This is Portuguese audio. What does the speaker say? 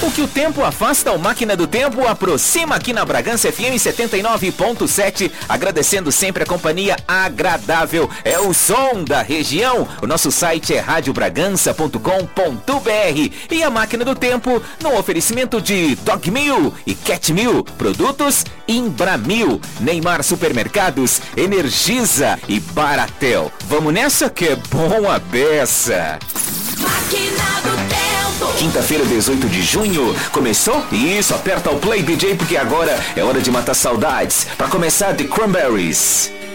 O que o tempo afasta, o Máquina do Tempo aproxima aqui na Bragança FM 79.7, agradecendo sempre a companhia agradável. É o som da região. O nosso site é radiobragança.com.br e a Máquina do Tempo no oferecimento de Dogmeal e Catmeal, produtos Imbramil, Neymar Supermercados, Energisa e Baratel. Vamos nessa que é bom a beça. Máquina do Tempo. Quinta-feira, 18 de junho. Começou? Isso, aperta o play, DJ, porque agora é hora de matar saudades. Pra começar, The Cranberries.